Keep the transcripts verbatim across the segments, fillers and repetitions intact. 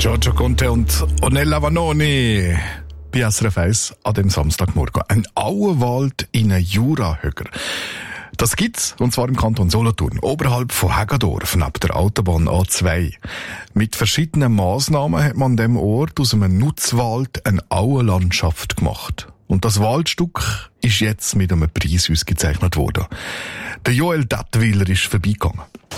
Giorgio Conte und Ornella Vanoni bei S R F eins an dem Samstagmorgen. Ein Auenwald in einem Jurahöcker. Das gibt's, und zwar im Kanton Solothurn, oberhalb von Hagedorf, neben der Autobahn A zwei. Mit verschiedenen Massnahmen hat man an diesem Ort aus einem Nutzwald eine Auenlandschaft gemacht. Und das Waldstück ist jetzt mit einem Preis ausgezeichnet worden. Der Joel Dattwiller ist vorbeigegangen.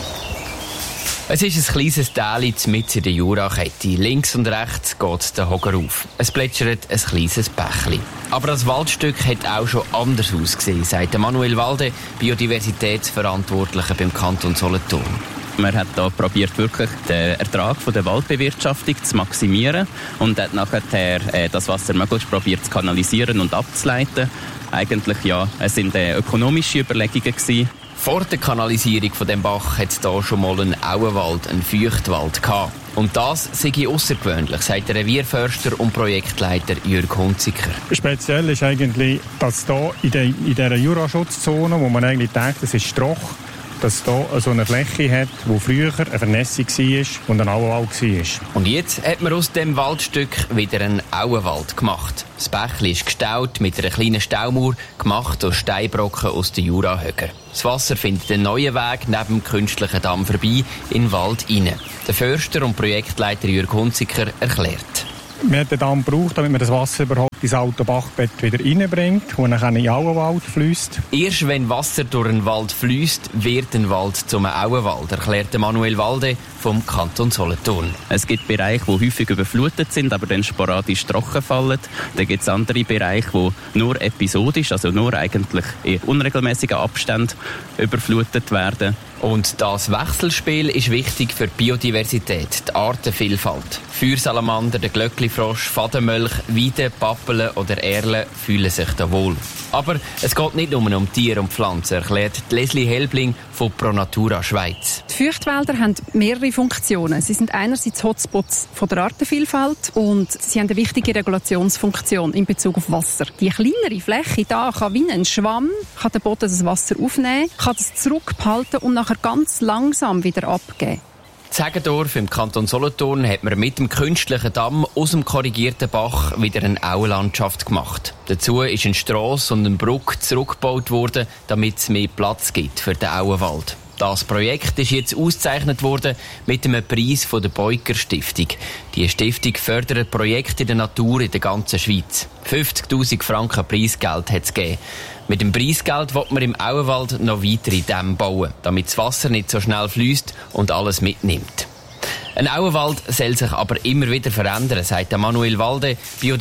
Es ist ein kleines Tal mitten in der Jurakette. Links und rechts geht der Hocker auf. Es plätschert ein kleines Bächli. Aber das Waldstück hat auch schon anders ausgesehen, sagt Manuel Walde, Biodiversitätsverantwortlicher beim Kanton Solothurn. Man hat da probiert, wirklich den Ertrag von der Waldbewirtschaftung zu maximieren und hat nachher äh, das Wasser möglichst probiert zu kanalisieren und abzuleiten. Eigentlich ja, es sind äh, ökonomische Überlegungen gewesen. Vor der Kanalisierung von dem Bach hat es hier schon mal einen Auenwald, einen Feuchtwald gehabt. Und das sei außergewöhnlich, sagt der Revierförster und Projektleiter Jürg Hunziker. Speziell ist eigentlich, dass hier in, de, in dieser Juraschutzzone, wo man eigentlich denkt, es ist Stroch, dass es hier so eine Fläche hat, wo früher eine Vernässung war und ein Auenwald war. Und jetzt hat man aus dem Waldstück wieder einen Auenwald gemacht. Das Bächli ist gestaut mit einer kleinen Staumauer, gemacht aus Steinbrocken aus den Jurahöcker. Das Wasser findet einen neuen Weg neben dem künstlichen Damm vorbei in den Wald hinein. Der Förster und Projektleiter Jürg Hunziker erklärt. Wir haben den Damm gebraucht, damit man das Wasser überhaupt ins alte Bachbett wieder reinbringt, wo dann in den Auenwald fließt. Erst wenn Wasser durch einen Wald fließt, wird ein Wald zum Auenwald, erklärte Manuel Walde vom Kanton Solothurn. Es gibt Bereiche, die häufig überflutet sind, aber dann sporadisch trocken fallen. Dann gibt es andere Bereiche, die nur episodisch, also nur eigentlich in unregelmäßigen Abständen überflutet werden. Und das Wechselspiel ist wichtig für die Biodiversität, die Artenvielfalt. Feuersalamander, der Glöckli-Frosch, Fadenmölch, Weiden, Pappeln oder Erlen fühlen sich da wohl. Aber es geht nicht nur um Tiere und Pflanzen, erklärt Leslie Helbling von Pro Natura Schweiz. Die Feuchtwälder haben mehrere Funktionen. Sie sind einerseits Hotspots von der Artenvielfalt und sie haben eine wichtige Regulationsfunktion in Bezug auf Wasser. Die kleinere Fläche da kann wie ein Schwamm, kann der Boden das Wasser aufnehmen, kann es zurückhalten und nachher ganz langsam wieder abgeben. In Hagedorf im Kanton Solothurn hat man mit dem künstlichen Damm aus dem korrigierten Bach wieder eine Auenlandschaft gemacht. Dazu ist eine Strasse und eine Brücke zurückgebaut worden, damit es mehr Platz gibt für den Auenwald. Das Projekt ist jetzt ausgezeichnet worden mit einem Preis von der Beuker Stiftung. Die Stiftung fördert Projekte in der Natur in der ganzen Schweiz. fünfzigtausend Franken Preisgeld hat es gegeben. Mit dem Preisgeld will man im Auenwald noch weitere Dämme bauen, damit das Wasser nicht so schnell fließt und alles mitnimmt. Ein Auenwald soll sich aber immer wieder verändern, sagt Manuel Walde,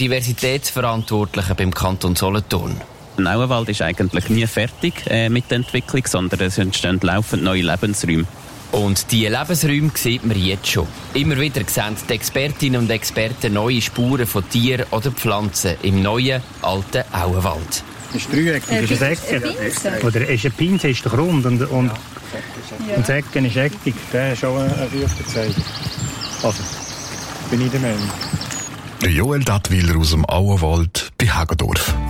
Biodiversitätsverantwortlicher beim Kanton Solothurn. Ein Auenwald ist eigentlich nie fertig äh, mit der Entwicklung, sondern es entstehen laufend neue Lebensräume. Und diese Lebensräume sieht man jetzt schon. Immer wieder sehen die Expertinnen und Experten neue Spuren von Tieren oder Pflanzen im neuen, alten Auenwald. Ist dreieckig, ist ein Ecken. Oder ist ein Pinse, ist doch rund und, und, ja. Und das Ecken ist eckig. Das ist schon ein Feuchtezeichen. Also, bin ich der Meinung. Joel Dattwiller aus dem Auenwald bei Hagedorf.